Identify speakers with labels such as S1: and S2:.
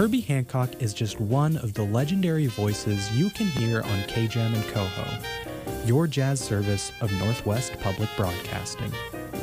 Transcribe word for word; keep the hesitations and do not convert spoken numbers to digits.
S1: Herbie Hancock is just one of the legendary voices you can hear on K J A M and Coho, your jazz service of Northwest Public Broadcasting.